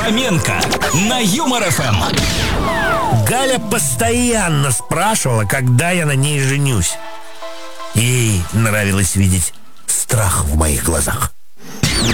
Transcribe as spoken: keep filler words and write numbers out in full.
Фоменко на Юмор эф эм. Галя постоянно спрашивала, когда я на ней женюсь. Ей нравилось видеть страх в моих глазах.